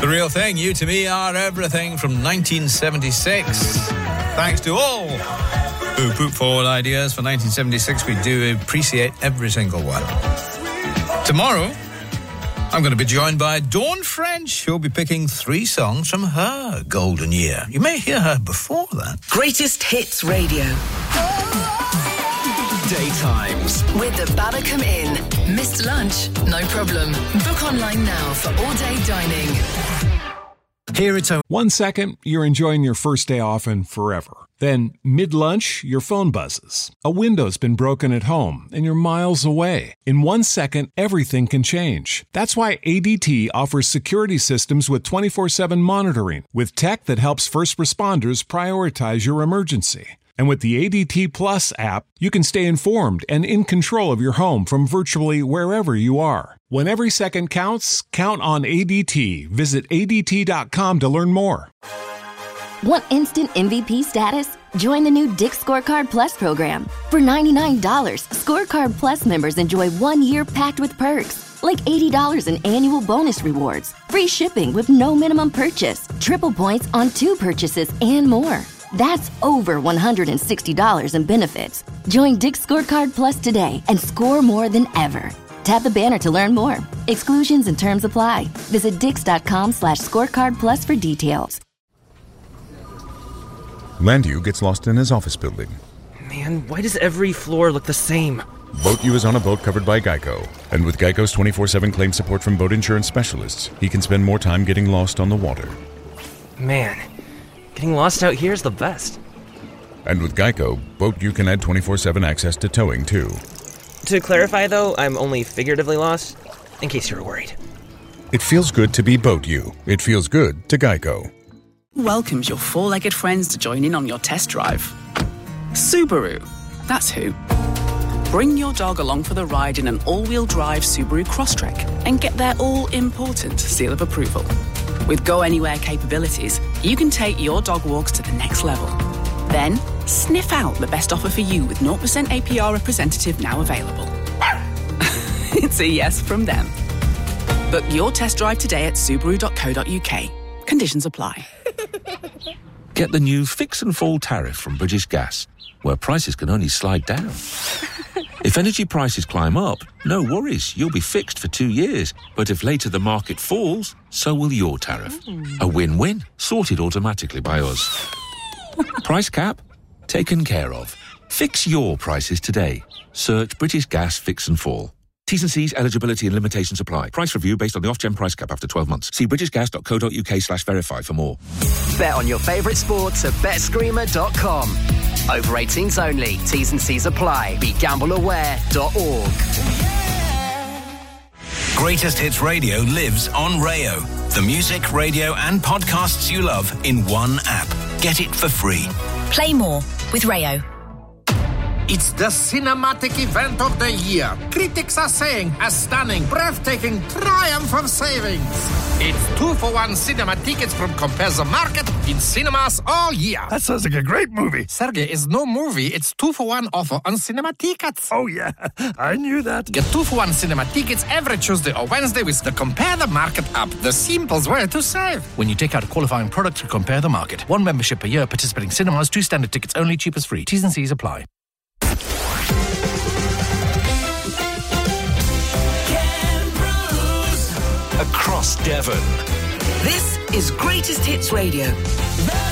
real thing. You to me are everything from 1976. Thanks to all who put forward ideas for 1976. We do appreciate every single one. Tomorrow, I'm going to be joined by Dawn French, who'll be picking 3 songs from her golden year. You may hear her before that. Greatest Hits Radio. Daytimes. With the Babacom Inn. Missed lunch? No problem. Book online now for all-day dining. Here it's 1 second, you're enjoying your first day off and forever. Then, mid-lunch, your phone buzzes. A window's been broken at home, and you're miles away. In 1 second, everything can change. That's why ADT offers security systems with 24/7 monitoring, with tech that helps first responders prioritize your emergency. And with the ADT Plus app, you can stay informed and in control of your home from virtually wherever you are. When every second counts, count on ADT. Visit ADT.com to learn more. Want instant MVP status? Join the new Dick's Scorecard Plus program. For $99, Scorecard Plus members enjoy 1 year packed with perks, like $80 in annual bonus rewards, free shipping with no minimum purchase, triple points on 2 purchases, and more. That's over $160 in benefits. Join Dick's Scorecard Plus today and score more than ever. Tap the banner to learn more. Exclusions and terms apply. Visit dix.com/scorecardplus for details. Landu gets lost in his office building. Man, why does every floor look the same? BoatU is on a boat covered by Geico. And with Geico's 24/7 claim support from boat insurance specialists, he can spend more time getting lost on the water. Man, getting lost out here is the best. And with Geico, BoatU can add 24/7 access to towing, too. To clarify, though, I'm only figuratively lost, in case you were worried. It feels good to be BoatU. It feels good to Geico. Welcomes your 4-legged friends to join in on your test drive. Subaru, that's who. Bring your dog along for the ride in an all-wheel drive Subaru Crosstrek and get their all-important seal of approval. With Go Anywhere capabilities, you can take your dog walks to the next level. Then, sniff out the best offer for you with 0% APR representative now available. It's a yes from them. Book your test drive today at Subaru.co.uk. Conditions apply. Get the new Fix and Fall tariff from British Gas, where prices can only slide down. If energy prices climb up, no worries, you'll be fixed for 2 years. But if later the market falls, so will your tariff. A win-win, sorted automatically by us. Price cap? Taken care of. Fix your prices today. Search British Gas Fix and Fall. T's and C's, eligibility and limitations apply. Price review based on the off-gen price cap after 12 months. See britishgas.co.uk/verify for more. Bet on your favourite sports at betscreamer.com. Over 18s only. T's and C's apply. BeGambleAware.org. Greatest Hits Radio lives on Rayo. The music, radio and podcasts you love in one app. Get it for free. Play more with Rayo. It's the cinematic event of the year. Critics are saying a stunning, breathtaking triumph of savings. It's 2-for-1 cinema tickets from Compare the Market in cinemas all year. That sounds like a great movie. Sergey, it's no movie. It's 2-for-1 offer on cinema tickets. Oh, yeah. I knew that. Get 2-for-1 cinema tickets every Tuesday or Wednesday with the Compare the Market app. The simplest way to save. When you take out a qualifying product to Compare the Market. 1 membership per year, participating cinemas, 2 standard tickets only, cheapest free. T's and C's apply. Across Devon. This is Greatest Hits Radio.